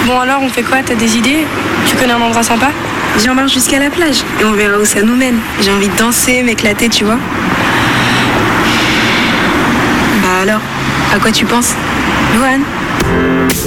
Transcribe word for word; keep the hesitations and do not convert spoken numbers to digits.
Bon alors, on fait quoi? T'as des idées? Tu connais un endroit sympa? J'en marche jusqu'à la plage et on verra où ça nous mène. J'ai envie de danser, m'éclater, tu vois. Bah alors, à quoi tu penses, Louane?